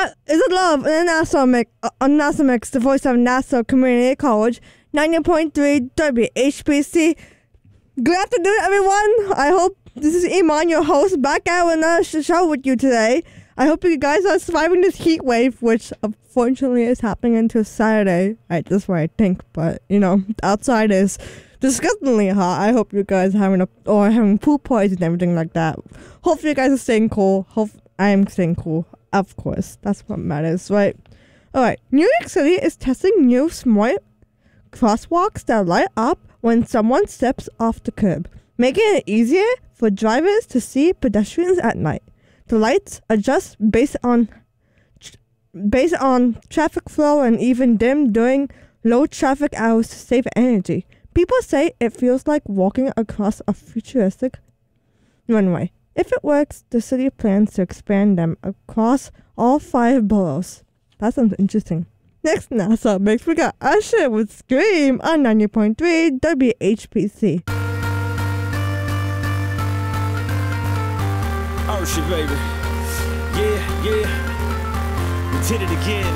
is it love and on NASA Mix, the voice of Nassau Community College, 90.3 WHPC. Good afternoon, everyone. I hope this is Iman, your host, back out with another show with you today. I hope you guys are surviving this heat wave, which unfortunately is happening until Saturday. Right, that's what I think. But, outside is disgustingly hot. I hope you guys are having pool parties and everything like that. Hopefully you guys are staying cool. I am staying cool. Of course. That's what matters, right? Alright, New York City is testing new smart crosswalks that light up when someone steps off the curb, making it easier for drivers to see pedestrians at night. The lights adjust based on traffic flow and even dim during low traffic hours to save energy. People say it feels like walking across a futuristic runway. If it works, the city plans to expand them across all 5 boroughs. That sounds interesting. Next NASA Mix, we got Usher with Scream on 90.3 WHPC. Usher, baby. Yeah. We did it again.